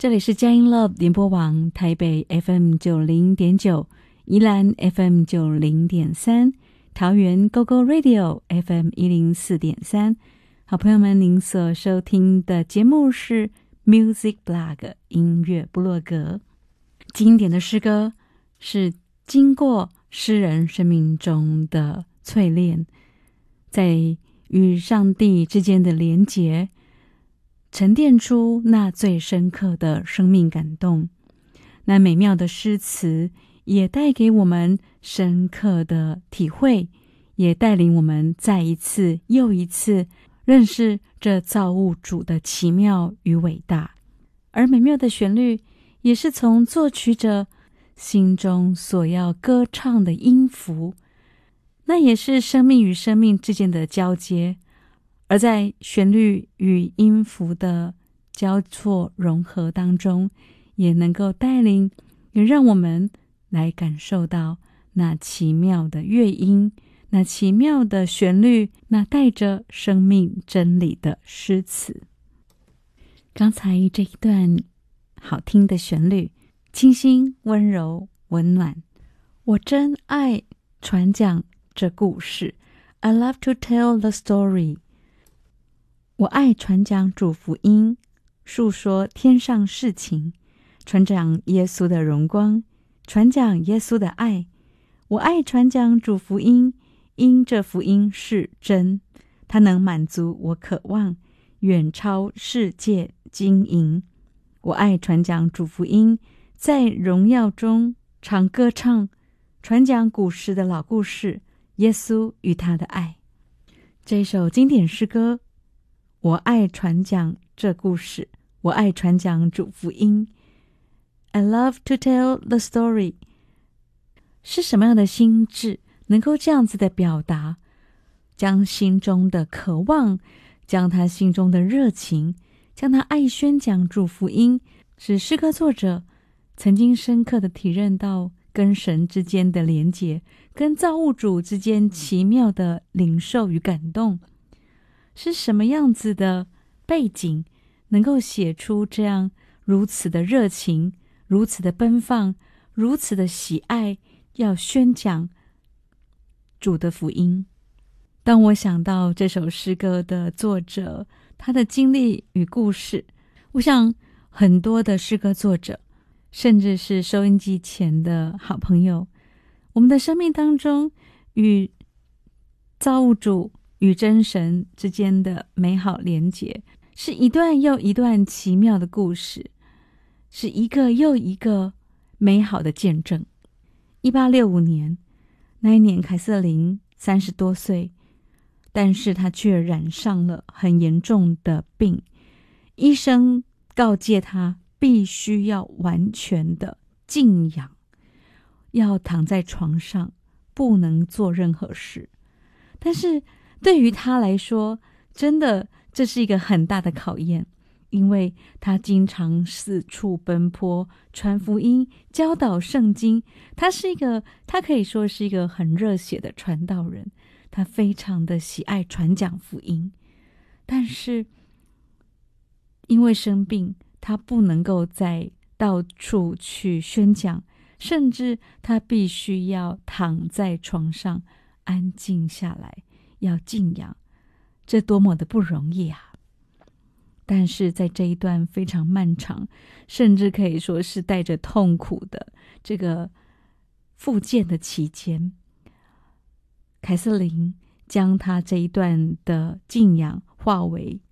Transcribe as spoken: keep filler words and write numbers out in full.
这里是佳音 Love 联播网，台北 F M 九零点九，宜兰 F M 九零点三，桃园 Go Go Radio F M 一零四点三。好朋友们，您所收听的节目是 Music Blog 音乐部落格。经典的诗歌是经过诗人生命中的淬炼，在与上帝之间的连结，沉淀出那最深刻的生命感动。那美妙的诗词也带给我们深刻的体会，也带领我们再一次又一次认识这造物主的奇妙与伟大。而美妙的旋律也是从作曲者心中所要歌唱的音符，那也是生命与生命之间的交接。而在旋律与音符的交错融合当中，也能够带领，也让我们来感受到那奇妙的乐音，那奇妙的旋律，那带着生命真理的诗词。刚才这一段好听的旋律，清新、温柔、温暖，我真爱传讲这故事。 I love to tell the story。我爱传讲主福音，述说天上事情，传讲耶稣的荣光，传讲耶稣的爱。我爱传讲主福音，因这福音是真，它能满足我渴望，远超世界金银。我爱传讲主福音，在荣耀中常歌唱，传讲古时的老故事，耶稣与他的爱。这首经典诗歌，我爱传讲这故事，我爱传讲主福音。 I love to tell the story。 是什么样的心智能够这样子的表达，将心中的渴望，将他心中的热情，将他爱宣讲主福音，使诗歌作者曾经深刻的体认到跟神之间的连结，跟造物主之间奇妙的领受与感动。是什么样子的背景能够写出这样如此的热情，如此的奔放，如此的喜爱，要宣讲主的福音。当我想到这首诗歌的作者，他的经历与故事，我想很多的诗歌作者，甚至是收音机前的好朋友，我们的生命当中与造物主与真神之间的美好连结，是一段又一段奇妙的故事，是一个又一个美好的见证。一八六五年，那一年凯瑟琳三十多岁，但是她却染上了很严重的病，医生告诫她必须要完全的静养，要躺在床上，不能做任何事。但是对于他来说，真的这是一个很大的考验，因为他经常四处奔波，传福音，教导圣经。他是一个，他可以说是一个很热血的传道人，他非常的喜爱传讲福音。但是因为生病，他不能够再到处去宣讲，甚至他必须要躺在床上安静下来，要静养，这多么的不容易啊！但是在这一段非常漫长，甚至可以说是带着痛苦的这个复健的期间，凯瑟琳将她这一段的静养化为